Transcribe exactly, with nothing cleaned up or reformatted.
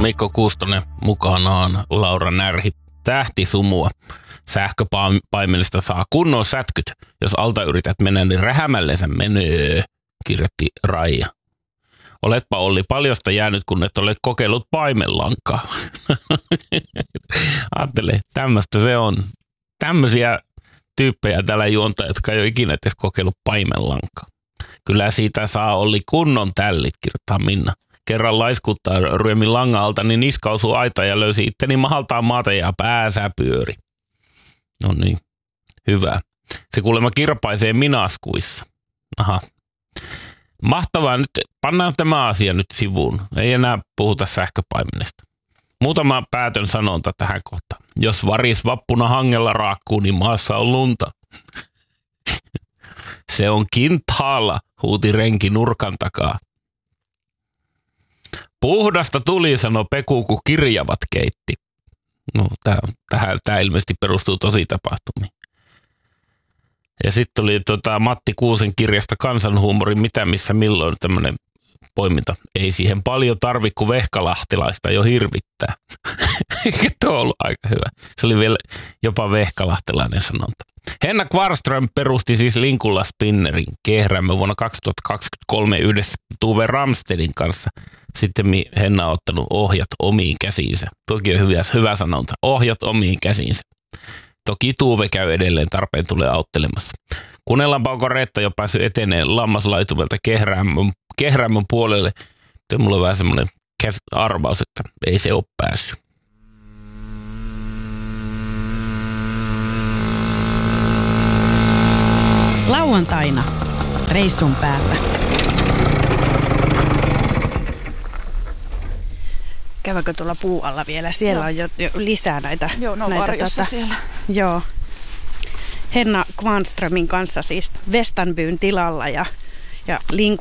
Mikko Kuustonen, mukanaan Laura Närhi, tähtisumua. Sähköpaimenista saa kunnon sätkyt. Jos alta yrität mennä, niin rähämällensä menee, kirjoitti Raija. Oletpa Olli paljosta jäänyt, kun et ole kokeillut paimenlankaa. Ajattele, tämmöistä se on. Tämmöisiä tyyppejä täällä juontaa, jotka ei ole ikinä edes kokeillut paimenlankaa. Kyllä siitä saa Olli kunnon tällit, kirjoittaa Minna. Kerran laiskuttaa ryömin langan alta, niin niska osui aita ja löysi itteni mahaltaan maata ja pääsä pyöri. No niin, hyvä. Se kuulemma kirpaisee minaskuissa. Aha. Mahtavaa, nyt pannaan tämä asia nyt sivuun. Ei enää puhuta sähköpaimenesta. Muutama päätön sanonta tähän kohtaan. Jos varis vappuna hangella raakkuu, niin maassa on lunta. Se on kintaalla, huuti renki nurkan takaa. Puhdasta tuli, sanoi Peku, kun kirjavat keitti. No, tämä ilmeisesti perustuu tosi tapahtumiin. Ja sitten tuli tota Matti Kuusen kirjasta Kansanhuumori, mitä missä milloin tämmöinen poiminta. Ei siihen paljon tarvi, kun vehkalahtilaista jo hirvittää. Eikö tuo ollut aika hyvä? Se oli vielä jopa vehkalahtelainen sanonta. Henna Kvarström perusti siis Linkulla Spinnerin Kehrämme vuonna kaksituhattakaksikymmentäkolme yhdessä Tuve Ramstedin kanssa. Sitten Henna on ottanut ohjat omiin käsiinsä. Toki on hyvä, hyvä sanonta. Ohjat omiin käsiinsä. Toki Tuve käy edelleen, tarpeen tulee auttelemassa. Kuunnellaanpa, onko Reetta jo päässyt eteneen lammaslaitumelta Kehrämmön, Kehrämmön puolelle. Sitten mulla on vähän semmoinen arvaus, että ei se ole päässyt. Lauantaina reissun päällä. Käydäänkö tuolla puualla vielä? Siellä joo. on jo, jo lisää näitä. Joo, no näitä, varjossa tota, siellä. Joo. Henna Kvarnströmin kanssa siis Vestanbyn tilalla ja, ja Link,